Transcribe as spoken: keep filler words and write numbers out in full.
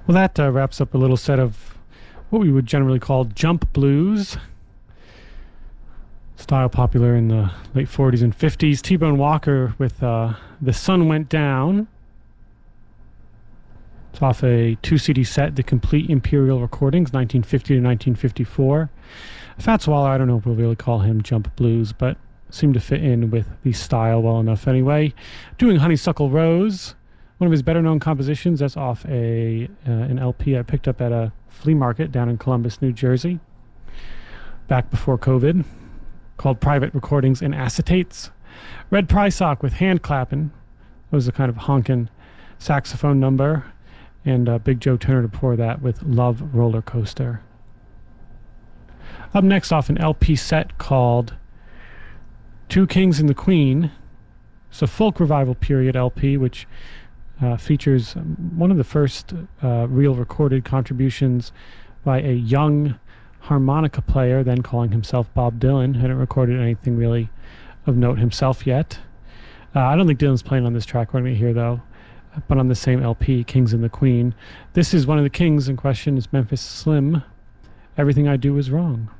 Well, that uh, wraps up a little set of what we would generally call jump blues. Style popular in the late forties and fifties. T-Bone Walker with uh, The Sun Went Down. It's off a two-C D set, The Complete Imperial Recordings, nineteen fifty to nineteen fifty-four. Fats Waller, I don't know if we'll really call him jump blues, but seemed to fit in with the style well enough anyway. Doing Honeysuckle Rose, one of his better-known compositions. That's off a uh, an L P I picked up at a flea market down in Columbus, New Jersey, back before COVID, called Private Recordings and Acetates. Red Prysock with Hand Clappin'. That was a kind of honkin' saxophone number. And uh, Big Joe Turner before that with Love Roller Coaster. Up next, off an L P set called Two Kings and the Queen. It's a folk revival period L P, which uh, features one of the first uh, real recorded contributions by a young harmonica player, then calling himself Bob Dylan. Hadn't recorded anything really of note himself yet. Uh, I don't think Dylan's playing on this track we're going to hear, though, but on the same L P, Kings and the Queen. This is one of the kings in question, is Memphis Slim. Everything I Do Is Wrong.